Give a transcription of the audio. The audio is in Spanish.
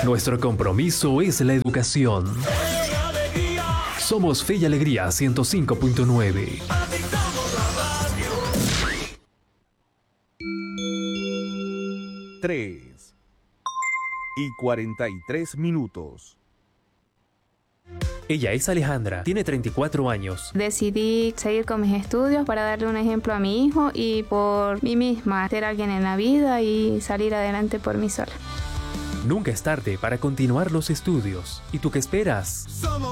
Nuestro compromiso es la educación. Somos Fe y Alegría 105.9. 3:43. Ella es Alejandra, tiene 34 años. Decidí seguir con mis estudios para darle un ejemplo a mi hijo y por mí misma, ser alguien en la vida y salir adelante por mí sola. Nunca es tarde para continuar los estudios. ¿Y tú qué esperas?